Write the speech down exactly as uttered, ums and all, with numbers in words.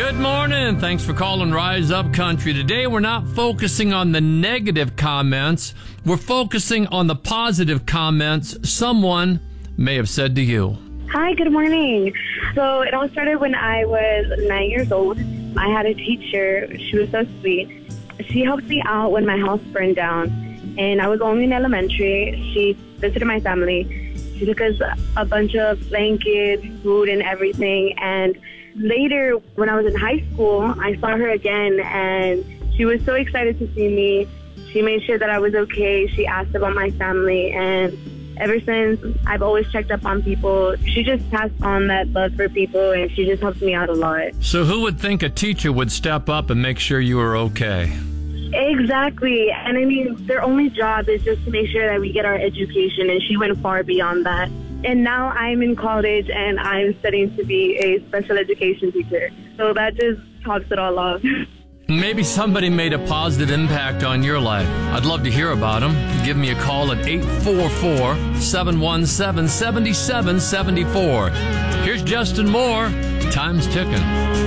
Good morning. Thanks for calling Rise Up Country. Today we're not focusing on the negative comments. We're focusing on the positive comments someone may have said to you. Hi, good morning. So it all started when I was nine years old. I had a teacher. She was so sweet. She helped me out when my house burned down. And I was only in elementary. She visited my family. She took us a bunch of blankets, food, and everything. And later, when I was in high school, I saw her again, and she was so excited to see me. She made sure that I was okay. She asked about my family, and ever since, I've always checked up on people. She just passed on that love for people, and she just helped me out a lot. So who would think a teacher would step up and make sure you were okay? Exactly. And I mean, their only job is just to make sure that we get our education, and she went far beyond that. And now I'm in college, and I'm studying to be a special education teacher. So that just tops it all off. Maybe somebody made a positive impact on your life. I'd love to hear about them. Give me a call at eight four four, seven one seven, seven seven seven four. Here's Justin Moore. Time's ticking.